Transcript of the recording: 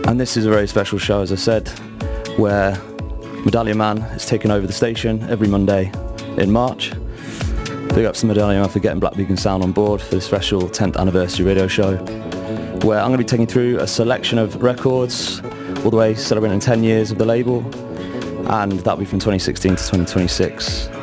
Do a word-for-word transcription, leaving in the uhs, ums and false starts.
And this is a very special show, as I said, where Medallion Man is taking over the station every Monday in March. Big ups to Medallion Man for getting Black Beacon Sound on board for this special tenth anniversary radio show, where I'm going to be taking through a selection of records, all the way celebrating ten years of the label, and that'll be from twenty sixteen to twenty twenty-six.